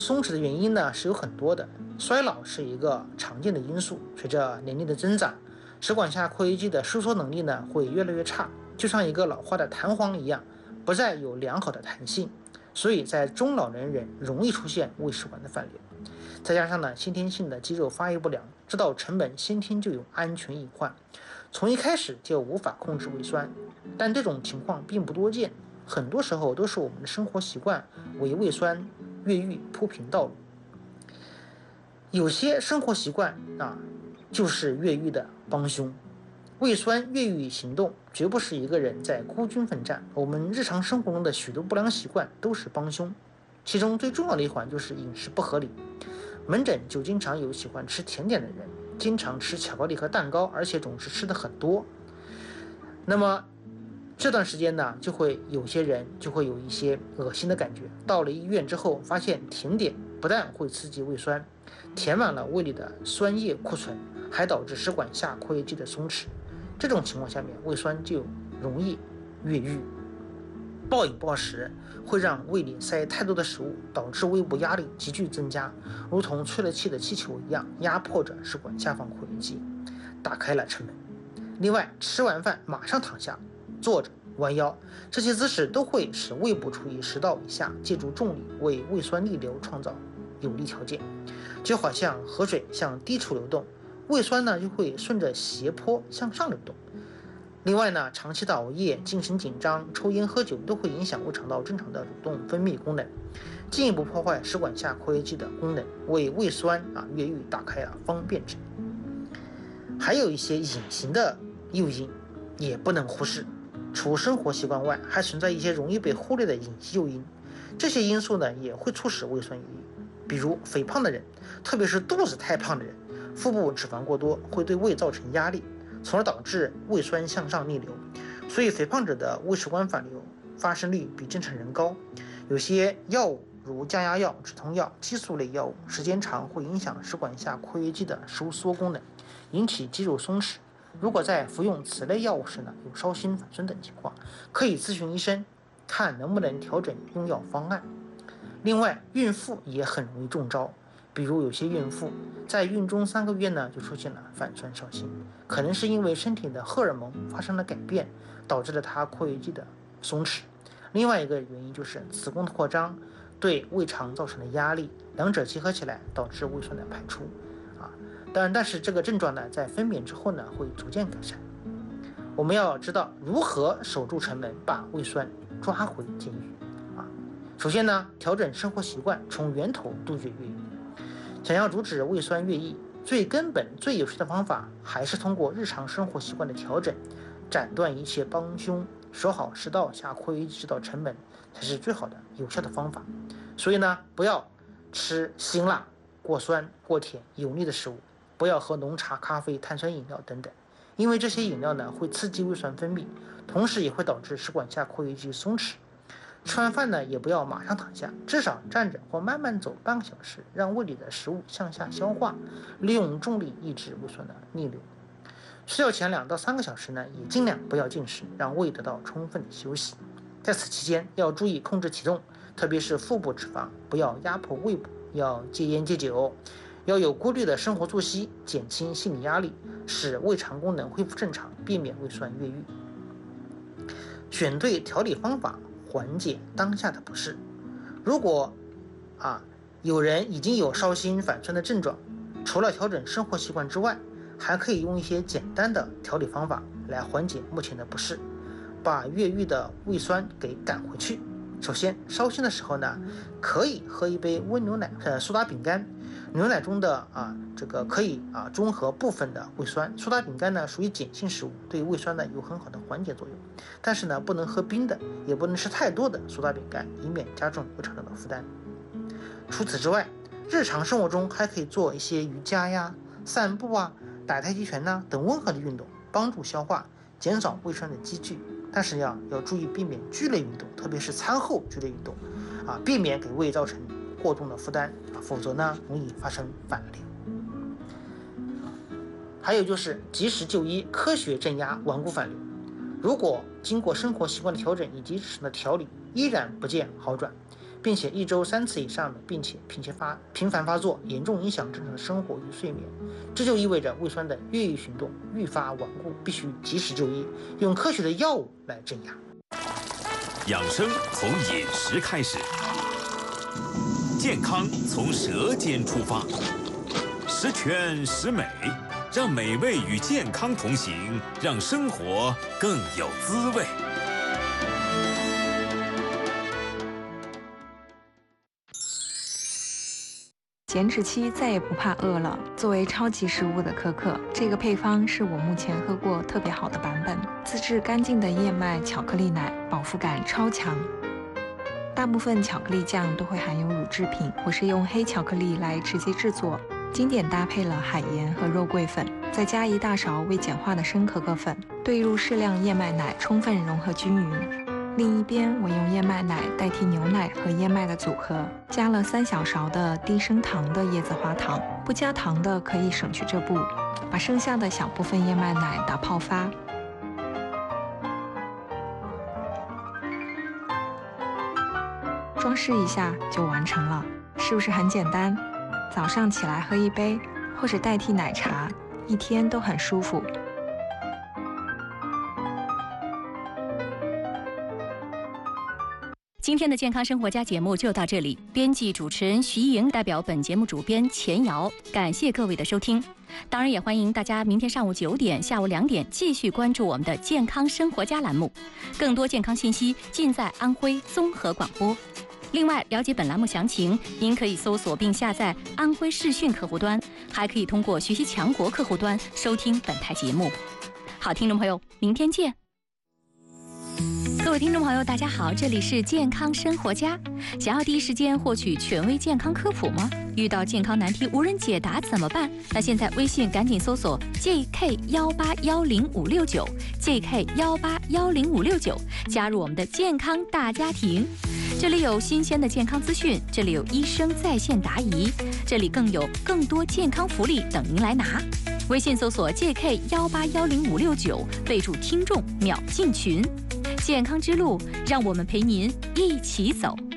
松弛的原因呢是有很多的，衰老是一个常见的因素。随着年龄的增长，食管下括约肌的收缩能力呢会越来越差，就像一个老化的弹簧一样，不再有良好的弹性。所以在中老年人容易出现胃食管的反流。再加上呢先天性的肌肉发育不良，知道成本先天就有安全隐患，从一开始就无法控制胃酸。但这种情况并不多见，很多时候都是我们的生活习惯为胃酸越狱铺平道路。有些生活习惯就是越狱的帮凶。胃酸越狱行动绝不是一个人在孤军奋战，我们日常生活中的许多不良习惯都是帮凶。其中最重要的一环就是饮食不合理。门诊就经常有喜欢吃甜点的人，经常吃巧克力和蛋糕，而且总是吃的很多。那么这段时间呢，有些人就会有一些恶心的感觉。到了医院之后，发现甜点不但会刺激胃酸，填满了胃里的酸液库存，还导致食管下括约肌的松弛。这种情况下面，胃酸就容易越狱。暴饮暴食会让胃里塞太多的食物，导致胃部压力急剧增加，如同吹了气的气球一样，压迫着食管下方括约肌，打开了城门。另外，吃完饭马上躺下、坐着、弯腰，这些姿势都会使胃部处于食道以下，借助重力为胃酸逆流创造有利条件，就好像河水向低处流动，胃酸呢就会顺着斜坡向上流动。另外呢，长期的熬夜、精神紧张、抽烟喝酒都会影响胃肠道正常的蠕动分泌功能，进一步破坏食管下括约肌的功能，为胃酸越狱打开了方便之门。还有一些隐形的诱因也不能忽视，除生活习惯外，还存在一些容易被忽略的隐形诱因。这些因素呢也会促使胃酸越狱，比如肥胖的人，特别是肚子太胖的人，腹部脂肪过多会对胃造成压力，从而导致胃酸向上逆流，所以肥胖者的胃食管反流发生率比正常人高。有些药物如降压药、止痛药、激素类药物，时间长会影响食管下括约肌的收缩功能，引起肌肉松弛。如果在服用此类药物时呢，有烧心、反酸等情况，可以咨询医生，看能不能调整用药方案。另外，孕妇也很容易中招，比如有些孕妇在孕中3个月呢就出现了反酸烧心，可能是因为身体的荷尔蒙发生了改变，导致了她括约肌的松弛。另外一个原因就是子宫的扩张对胃肠造成的压力，两者结合起来导致胃酸的排出但是这个症状呢，在分娩之后呢会逐渐改善。我们要知道如何守住城门，把胃酸抓回监狱首先呢，调整生活习惯，从源头杜绝越狱。想要阻止胃酸越狱，最根本最有效的方法还是通过日常生活习惯的调整，斩断一切帮凶，守好食道下括约肌这道城门，才是最好的有效的方法。所以呢，不要吃辛辣、过酸、过甜、油腻的食物，不要喝浓茶、咖啡、碳酸饮料等等，因为这些饮料呢会刺激胃酸分泌，同时也会导致食管下括约肌松弛。吃完饭呢，也不要马上躺下，至少站着或慢慢走半个小时，让胃里的食物向下消化，利用重力抑制胃酸的逆流。睡觉前2到3个小时呢，也尽量不要进食，让胃得到充分的休息。在此期间要注意控制体重，特别是腹部脂肪，不要压迫胃部，要戒烟戒酒，要有规律的生活作息，减轻心理压力，使胃肠功能恢复正常，避免胃酸越狱。选对调理方法，缓解当下的不适。如果有人已经有烧心反酸的症状，除了调整生活习惯之外，还可以用一些简单的调理方法来缓解目前的不适，把越狱的胃酸给赶回去。首先，烧心的时候呢，可以喝一杯温牛奶、苏打饼干。牛奶中的可以中和部分的胃酸。苏打饼干呢属于碱性食物，对胃酸呢有很好的缓解作用。但是呢，不能喝冰的，也不能吃太多的苏打饼干，以免加重胃肠道的负担。除此之外，日常生活中还可以做一些瑜伽呀、散步打太极拳等温和的运动，帮助消化，减少胃酸的积聚。但是要注意避免剧烈运动，特别是餐后剧烈运动避免给胃造成过重的负担否则呢容易发生反流。还有就是及时就医，科学镇压顽固反流。如果经过生活习惯的调整以及日常的调理依然不见好转， 并且1周3次以上的，并且频繁发作，严重影响正常的生活与睡眠。这就意味着胃酸的越狱行动愈发顽固，必须及时就医，用科学的药物来镇压。 养生从饮食开始，健康从舌尖出发，十全十美，让美味与健康同行，让生活更有滋味。 减脂期再也不怕饿了。作为超级食物的可可，这个配方是我目前喝过特别好的版本，自制干净的燕麦巧克力奶，饱腹感超强。大部分巧克力酱都会含有乳制品，我是用黑巧克力来直接制作，经典搭配了海盐和肉桂粉，再加1大勺未碱化的生可可粉，兑入适量燕麦奶，充分融合均匀。另一边，我用燕麦奶代替牛奶和燕麦的组合，加了3小勺的低升糖的椰子花糖，不加糖的可以省去这步。把剩下的小部分燕麦奶打泡发，装饰一下就完成了，是不是很简单？早上起来喝一杯，或者代替奶茶，一天都很舒服。 今天的健康生活家节目就到这里，编辑主持人徐莹代表本节目主编钱瑶，感谢各位的收听。当然也欢迎大家明天上午9点、下午2点继续关注我们的健康生活家栏目，更多健康信息尽在安徽综合广播。另外，了解本栏目详情，您可以搜索并下载安徽视讯客户端，还可以通过学习强国客户端收听本台节目。好，听众朋友，明天见。各位听众朋友，大家好，这里是健康生活家。想要第一时间获取权威健康科普吗？遇到健康难题无人解答怎么办？那现在微信赶紧搜索 JK1810569 JK1810569，加入我们的健康大家庭。这里有新鲜的健康资讯，这里有医生在线答疑，这里更有更多健康福利等您来拿。微信搜索 JK1810569，备注听众秒进群。健康之路，让我们陪您一起走。